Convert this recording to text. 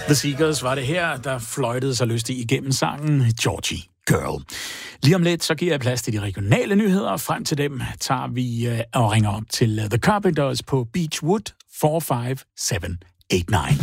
The Seekers var det her, der fløjtede sig lystigt igennem sangen Georgie Girl. Lige om lidt, så giver jeg plads til de regionale nyheder. Frem til dem tager vi og ringer op til The Carpenters på Beechwood 45789.